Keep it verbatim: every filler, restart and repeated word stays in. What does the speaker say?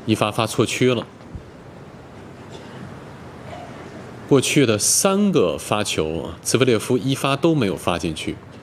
一发发错区了。过去的三个发球，茨维列夫一发都没有发进去。